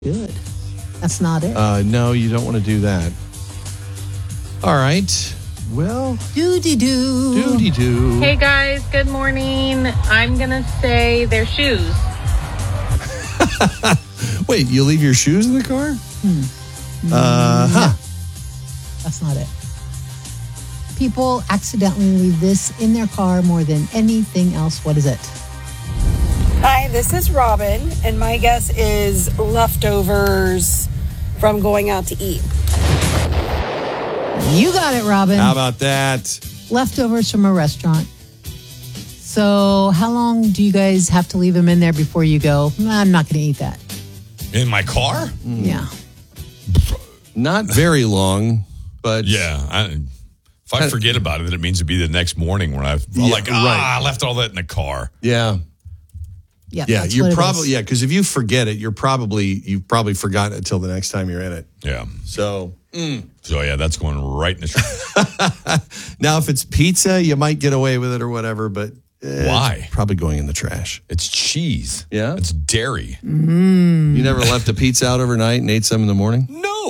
Good. That's not it. No, you don't want to do that. All right. Well, Doody-doo. doody-doo. Hey guys, good morning. I'm going to say their shoes. Wait, you leave your shoes in the car? That's not it. People accidentally leave this in their car more than anything else. What is it? Hi, this is Robin, and my guess is leftovers from going out to eat. You got it, Robin. How about that? Leftovers from a restaurant. So how long do you guys have to leave them in there before you go, I'm not going to eat that? In my car? Yeah. Not very long, but Yeah. If I forget about it, then it means it'd be the next morning when I I left all that in the car. yeah. Yeah, Yeah, that's you're what it probably is. because if you forget it, you've probably forgotten it until the next time you're in it. Yeah. So So, yeah, that's going right in the trash. now, if it's pizza, you might get away with it or whatever. But Why? It's probably going in the trash. It's cheese. Yeah? It's dairy. You never left a pizza out overnight and ate some in the morning?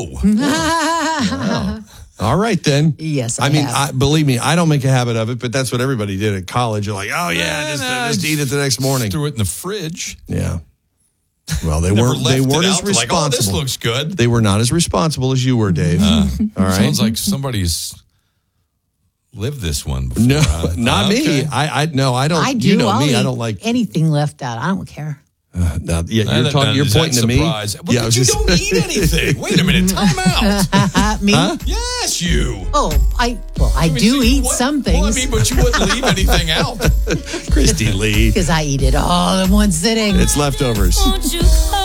No. All right, then. Yes, I I mean, have. believe me, I don't make a habit of it, but that's what everybody did at college. You're like, oh yeah, just eat it the next morning. Threw it in the fridge. Yeah. Well, they Never weren't. left They it weren't as out. Like, oh, this responsible. looks good. They were not as responsible as you were, Dave. All right. Sounds like somebody's lived this one before. No, huh? not me. Okay. I no, I don't. I do. You know I'll me. I eat don't like. anything left out. I don't care. Yeah, you're That- talking. You're is that pointing to me. surprise? Well, I but was you just- don't eat anything. Wait a minute. Time out. Me? Yes, you. Oh, I mean, do so eat what- some Well, I things mean, but you wouldn't leave anything out. Christy Lee. because I eat it all in one sitting. It's leftovers. Won't you